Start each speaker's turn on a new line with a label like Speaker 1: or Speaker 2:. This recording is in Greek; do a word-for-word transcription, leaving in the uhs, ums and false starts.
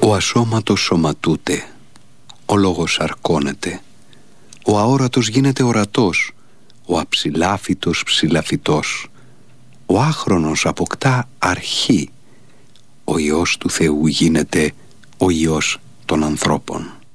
Speaker 1: Ο ασώματος σωματούται, ο λόγος αρκώνεται, ο αόρατος γίνεται ορατός, ο αψηλάφιτος ψηλαφιτός, ο άχρονος αποκτά αρχή, ο Υιός του Θεού γίνεται ο Υιός των ανθρώπων.